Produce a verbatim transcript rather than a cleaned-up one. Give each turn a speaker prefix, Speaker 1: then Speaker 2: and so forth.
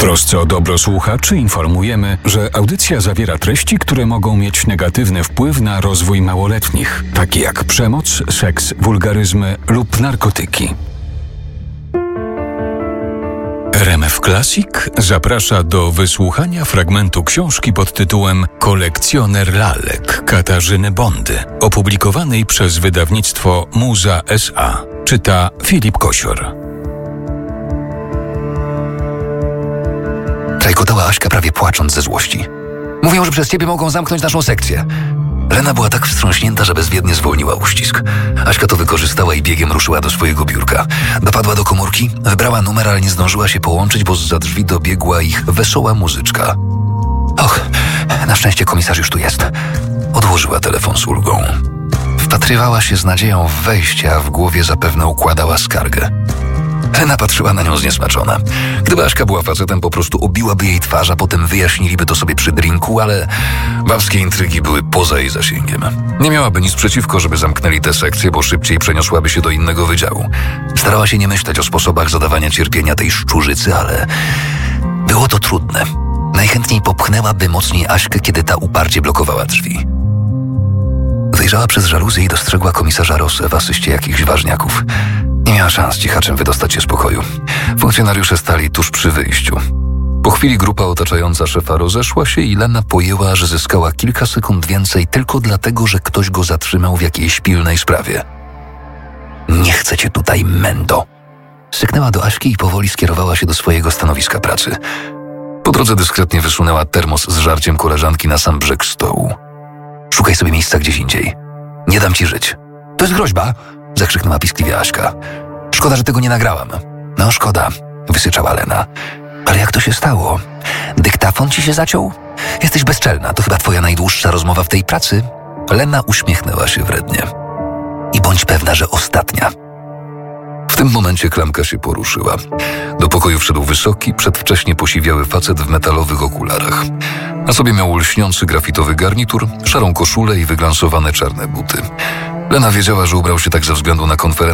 Speaker 1: trosce o dobro słuchaczy informujemy, że audycja zawiera treści, które mogą mieć negatywny wpływ na rozwój małoletnich, takie jak przemoc, seks, wulgaryzmy lub narkotyki. R M F Classic zaprasza do wysłuchania fragmentu książki pod tytułem Kolekcjoner lalek Katarzyny Bondy, opublikowanej przez wydawnictwo Muza S A. Czyta Filip Kosior.
Speaker 2: Trajkotała Aśka, prawie płacząc ze złości. Mówią, że przez ciebie mogą zamknąć naszą sekcję. Lena była tak wstrząśnięta, że bezwiednie zwolniła uścisk. Aśka to wykorzystała i biegiem ruszyła do swojego biurka. Dopadła do komórki, wybrała numer, ale nie zdążyła się połączyć, bo zza drzwi dobiegła ich wesoła muzyczka. Och, na szczęście komisarz już tu jest. Odłożyła telefon z ulgą. Wpatrywała się z nadzieją w wejście, a w głowie zapewne układała skargę. Lena patrzyła na nią zniesmaczona. Gdyby Aśka była facetem, po prostu obiłaby jej twarz, a potem wyjaśniliby to sobie przy drinku, ale babskie intrygi były poza jej zasięgiem. Nie miałaby nic przeciwko, żeby zamknęli tę sekcję, bo szybciej przeniosłaby się do innego wydziału. Starała się nie myśleć o sposobach zadawania cierpienia tej szczurzycy, ale było to trudne. Najchętniej popchnęłaby mocniej Aśkę, kiedy ta uparcie blokowała drzwi. Wyjrzała przez żaluzję i dostrzegła komisarza Rosę w asyście jakichś ważniaków. Nie miała szans cichaczem wydostać się z pokoju. Funkcjonariusze stali tuż przy wyjściu. Po chwili grupa otaczająca szefa rozeszła się i Lena pojęła, że zyskała kilka sekund więcej tylko dlatego, że ktoś go zatrzymał w jakiejś pilnej sprawie. Nie chcę cię tutaj, mendo! Syknęła do Aśki i powoli skierowała się do swojego stanowiska pracy. Po drodze dyskretnie wysunęła termos z żarciem koleżanki na sam brzeg stołu. Szukaj sobie miejsca gdzieś indziej. Nie dam ci żyć. To jest groźba! Zakrzyknęła piskliwie Aśka. Szkoda, że tego nie nagrałam. No szkoda, wysyczała Lena. Ale jak to się stało? Dyktafon ci się zaciął? Jesteś bezczelna, to chyba twoja najdłuższa rozmowa w tej pracy? Lena uśmiechnęła się wrednie. I bądź pewna, że ostatnia. W tym momencie klamka się poruszyła. Do pokoju wszedł wysoki, przedwcześnie posiwiały facet w metalowych okularach. Na sobie miał lśniący grafitowy garnitur, szarą koszulę i wyglansowane czarne buty. Lena wiedziała, że ubrał się tak ze względu na konferencję,